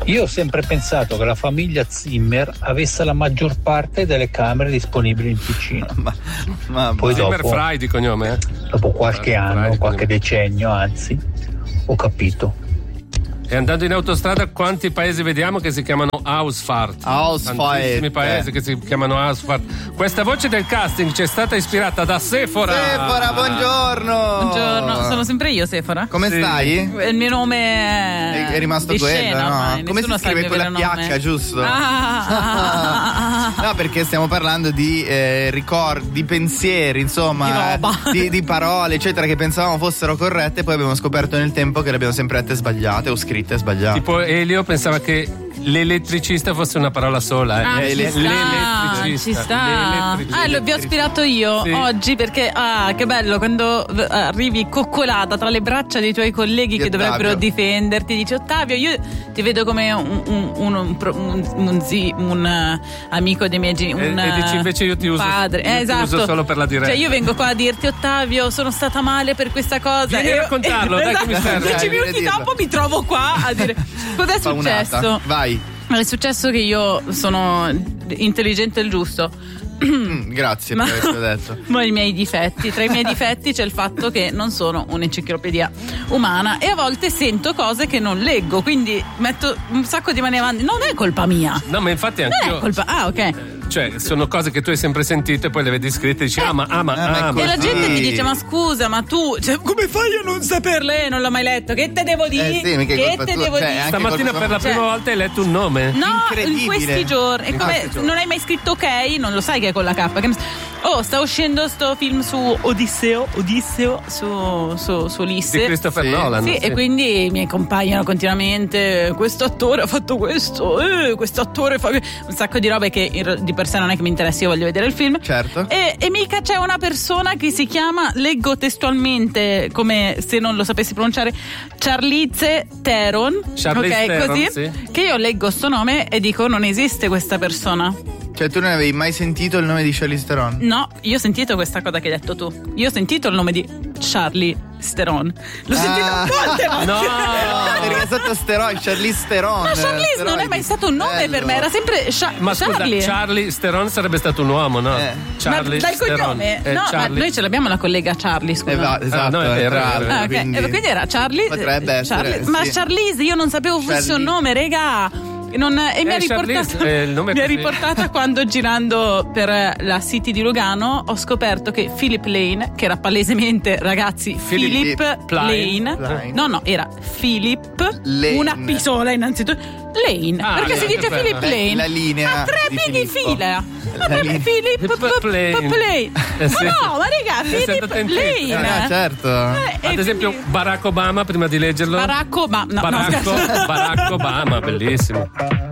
Io ho sempre pensato che la famiglia Zimmer avesse la maggior parte delle camere disponibili in piscina. Poi Zimmer dopo, Fry di cognome, dopo qualche anno, qualche decennio anzi, ho capito. E andando in autostrada, quanti paesi vediamo che si chiamano Ausfahrt? Tantissimi paesi che si chiamano Ausfahrt. Questa voce del casting ci è stata ispirata da Sephora. Sephora, buongiorno. Buongiorno, sono sempre io, Sephora. Come stai? Il mio nome è rimasto quello, scena, no? ormai. Come si scrive con la PH, giusto? No, perché stiamo parlando di ricordi, di pensieri, insomma, di parole, eccetera, che pensavamo fossero corrette, poi abbiamo scoperto nel tempo che le abbiamo sempre dette sbagliate o scritte sbagliate. Tipo Elio pensava che l'elettricista fosse una parola sola. Ci sta. Vi ho ispirato io oggi perché che bello quando arrivi coccolata tra le braccia dei tuoi colleghi che dovrebbero difenderti. Dici: Ottavio, io ti vedo come un amico dei miei genitori. E dici invece io ti uso, padre. Ti uso solo per la diretta. Cioè io vengo qua a dirti: Ottavio, sono stata male per questa cosa. Vieni a raccontarlo, dai, che mi serve. 10 minuti dopo mi trovo qua a dire: cos'è successo? Vai. È successo che io sono intelligente e il giusto. Grazie per averlo detto. Ma i miei difetti, tra i miei difetti c'è il fatto che non sono un'enciclopedia umana e a volte sento cose che non leggo, quindi metto un sacco di mani avanti. Non è colpa mia. No, ma infatti anch'io. Non è colpa. Ok. Cioè, sono cose che tu hai sempre sentito e poi le vedi scritte e dici e la gente mi dice: ma scusa, ma tu, cioè, come fai a non saperle? Non l'ho mai letto. Che te devo dire? Che te devo dire? Stamattina per la prima volta hai letto un nome? No, in questi giorni. È come non hai mai scritto ok? Non lo sai che è con la K. Sta uscendo sto film su Odisseo su Ulisse di Christopher Nolan. Sì, e quindi mi accompagnano continuamente: questo attore ha fatto questo, questo attore fa un sacco di robe che di per sé non è che mi interessa, io voglio vedere il film. Certo. E mica c'è una persona che si chiama, leggo testualmente come se non lo sapessi pronunciare, Charlize Theron, così, sì. Che io leggo sto nome e dico: non esiste questa persona. Cioè tu non avevi mai sentito il nome di Charlize Theron? No, io ho sentito questa cosa che hai detto tu. Io ho sentito il nome di Charlie Theron. L'ho sentito un po'. No, perché è stato Charlize Theron. Ma Charlize non è mai stato un nome per me, era sempre ma Charlie. Scusa, Charlie Theron sarebbe stato un uomo, no? Charlie dal cognome? No, ma noi ce l'abbiamo la collega Charlie, scusa. Esatto, quindi era Charlie. Potrebbe essere. Charlie. Ma Charlize, io non sapevo fosse un nome, regà. E mi ha riportata quando, girando per la City di Lugano, ho scoperto che Philip Lane, che era palesemente, ragazzi, Philip Lane. No, era Philip Lane. Una pisola innanzitutto. Lane, perché si dice Philip Lane. La linea a 3 P di fila. Ma per Philip Lane. No, ma raga, Philip Lane. Certo. Ad esempio Barack Obama, prima di leggerlo. Barack Obama, Barack Obama, bellissimo.